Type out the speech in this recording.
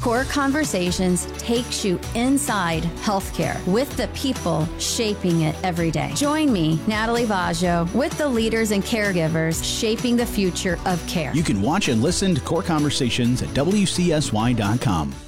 Core Conversations takes you inside healthcare with the people shaping it every day. Join me, Natalie Vaggio, with the leaders and caregivers shaping the future of care. You can watch and listen to Core Conversations at WCSY.com.